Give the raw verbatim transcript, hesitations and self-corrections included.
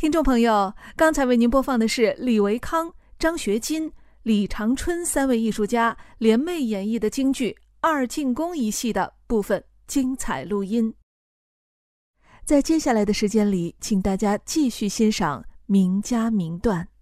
听众朋友，刚才为您播放的是李维康、张学金、李长春三位艺术家联袂演绎的京剧《二进宫》一戏的部分精彩录音。在接下来的时间里，请大家继续欣赏名家名段。